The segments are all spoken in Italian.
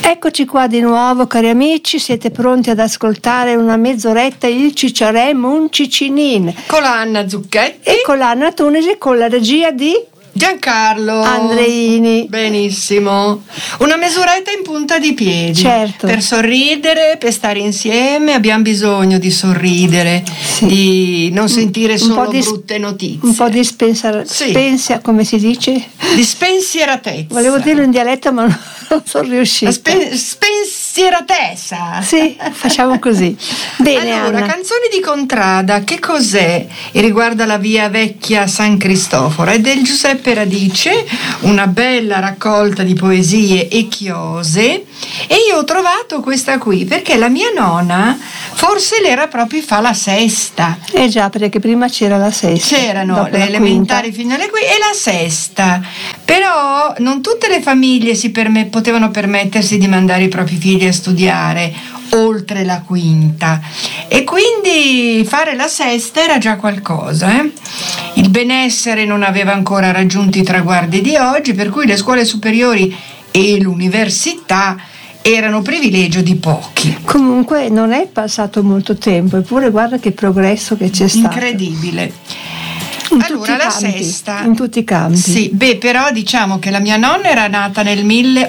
Eccoci qua di nuovo, cari amici, siete pronti ad ascoltare una mezz'oretta il Cicciarem un Ciccinin con la Anna Zucchetti e con l'Anna Tunisi, con la regia di Giancarlo Andreini. Benissimo, una mezz'oretta in punta di piedi, certo, per sorridere, per stare insieme. Abbiamo bisogno di sorridere, sì, di non sentire solo brutte notizie, un po' di come si dice? Di spensieratezza. Volevo dirlo in dialetto ma non sono riuscita. Spensieratezza. Sì, facciamo così. Bene, allora, Anna. Canzoni di Contrada, che cos'è? E riguarda la via vecchia San Cristoforo, è del Giuseppe Radice, una bella raccolta di poesie e chiose, e io ho trovato questa qui perché la mia nonna forse l'era proprio fa la sesta. Già, perché prima c'era la sesta, c'erano le elementari fino alle qui e la sesta, però non tutte le famiglie potevano permettersi di mandare i propri figli a studiare oltre la quinta, e quindi fare la sesta era già qualcosa. Il benessere non aveva ancora raggiunto i traguardi di oggi, per cui le scuole superiori e l'università erano privilegio di pochi. Comunque non è passato molto tempo, eppure guarda che progresso che c'è stato. Incredibile. Allora, la sesta. In tutti i campi. Sì, però diciamo che la mia nonna era nata nel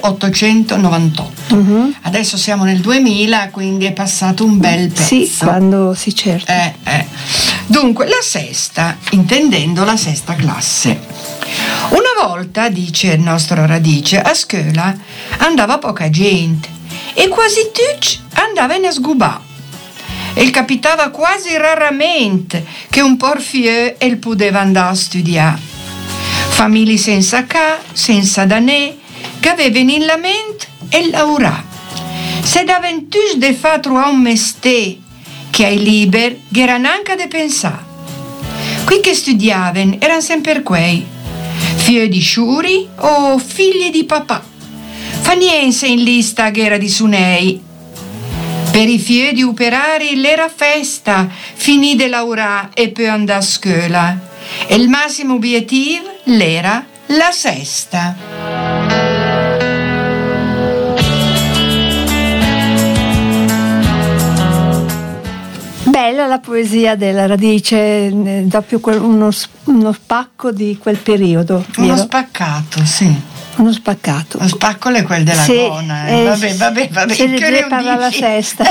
1898. Adesso siamo nel 2000, quindi è passato un bel pezzo. Sì, quando si certo. Dunque, la sesta, intendendo la sesta classe. Una volta, dice il nostro Radice, a scuola andava poca gente e quasi tutti andavano a sgubà. E capitava quasi raramente che un porfieux el poteva andare a studiare. Famiglie senza ca, senza danè, che avevano in la mente e lavorà. Se davano tutti de fa trovare un mestiere che ai liber che erano anche de pensare. Qui che studiavano erano sempre quei, figli di sciuri o figli di papà. Fa niente in lista che era di sunei. Per i figli di operari l'era festa, finì di lavorare e poi andare a scuola. E il massimo obiettivo l'era la sesta. Bella la poesia della Radice, doppio uno spacco di quel periodo. Uno spaccato, sì. Uno spaccato. Lo spaccolo è quello della gonna. Vabbè. Se ne deve parlare la sesta.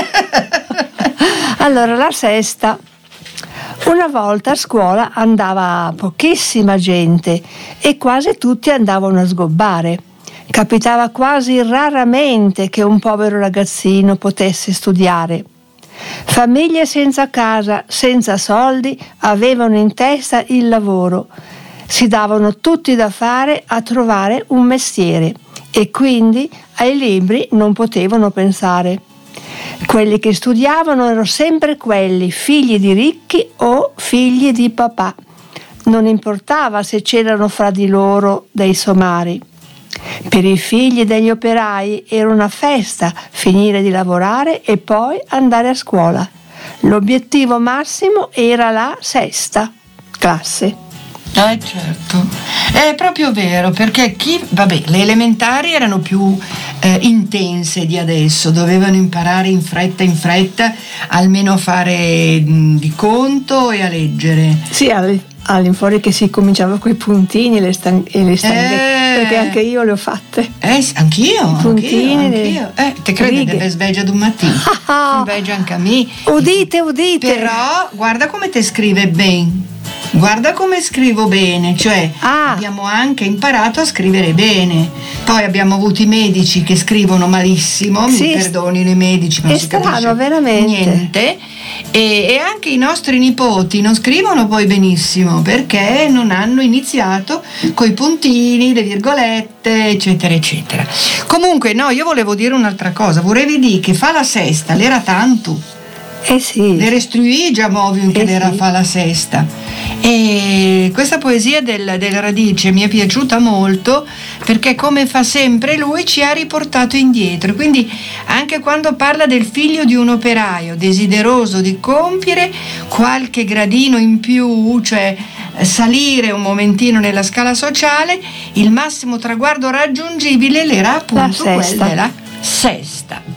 Allora, la sesta. Una volta a scuola andava pochissima gente e quasi tutti andavano a sgobbare. Capitava quasi raramente che un povero ragazzino potesse studiare. Famiglie senza casa, senza soldi, avevano in testa il lavoro. Si davano tutti da fare a trovare un mestiere e quindi ai libri non potevano pensare. Quelli che studiavano erano sempre quelli, figli di ricchi o figli di papà. Non importava se c'erano fra di loro dei somari. Per i figli degli operai era una festa finire di lavorare e poi andare a scuola. L'obiettivo massimo era la sesta classe. Certo, è proprio vero, perché le elementari erano più intense di adesso, dovevano imparare in fretta, almeno a fare di conto e a leggere. Sì, all'infuori che si cominciava con i puntini e le stanghette, perché anche io le ho fatte. Anch'io. Puntini, te credi deve svegliare d'un mattino? Sveglio anche a me. Udite. Però guarda come te scrive bene. Guarda come scrivo bene, cioè abbiamo anche imparato a scrivere bene. Poi abbiamo avuto i medici che scrivono malissimo, mi perdonino i medici, ma non si capisce veramente niente. E anche i nostri nipoti non scrivono poi benissimo perché non hanno iniziato coi puntini, le virgolette, eccetera eccetera. Comunque io volevo dire un'altra cosa, volevi dire che fa la sesta, l'era tanto. Sì. Le restruì già movi che l'era fa la sesta. E questa poesia del Radice mi è piaciuta molto perché, come fa sempre lui, ci ha riportato indietro. Quindi anche quando parla del figlio di un operaio desideroso di compiere qualche gradino in più, cioè salire un momentino nella scala sociale, il massimo traguardo raggiungibile l'era appunto quella della sesta.